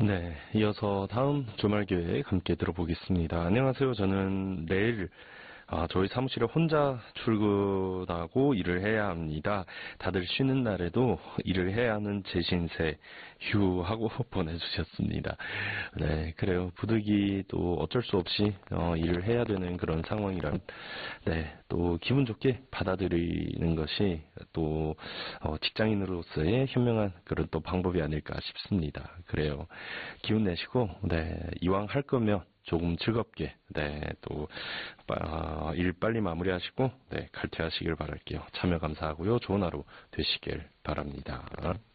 네, 이어서 다음 주말 계획 함께 들어보겠습니다. 안녕하세요. 저는 내일 저희 사무실에 혼자 출근하고 일을 해야 합니다. 다들 쉬는 날에도 일을 해야 하는 제 신세 휴하고 보내주셨습니다. 네, 그래요. 부득이 또 어쩔 수 없이 일을 해야 되는 그런 상황이란 또 기분 좋게 받아들이는 것이 또 직장인으로서의 현명한 그런 또 방법이 아닐까 싶습니다. 그래요. 기운 내시고 이왕 할 거면 조금 즐겁게 또 일 빨리 마무리하시고 칼퇴하시길 바랄게요. 참여 감사하고요. 좋은 하루 되시길 바랍니다.